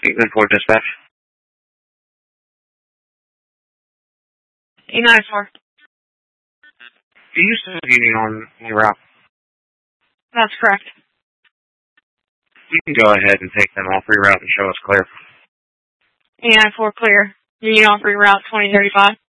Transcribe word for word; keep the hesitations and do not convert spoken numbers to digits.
eight nine four dispatch. eight nine four. Do you still have Union on your route? That's correct. You can go ahead and take them off reroute and show us clear. eight nine four clear. Union off reroute twenty thirty-five.